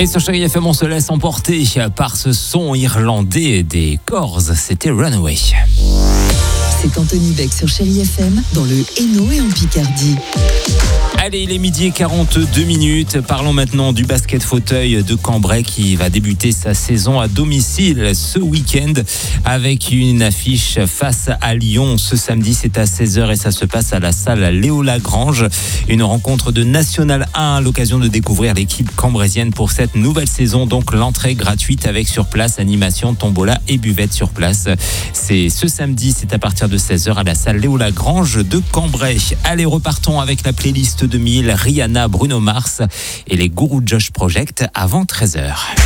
Et sur Chérie FM, on se laisse emporter par ce son irlandais des Corrs. C'était Runaway. C'est Anthony Beck sur Chérie FM, dans le Hainaut et en Picardie. Allez, il est 12h42. Parlons maintenant du basket fauteuil de Cambrai qui va débuter sa saison à domicile ce week-end avec une affiche face à Lyon. Ce samedi, c'est à 16h et ça se passe à la salle Léo Lagrange. Une rencontre de National 1, l'occasion de découvrir l'équipe cambraisienne pour cette nouvelle saison. Donc l'entrée gratuite avec sur place animation, tombola et buvette sur place. C'est ce samedi, c'est à partir de 16h à la salle Léo Lagrange de Cambrai. Allez, repartons avec la playlist 2000, Rihanna, Bruno Mars et les Guru Josh Project avant 13h.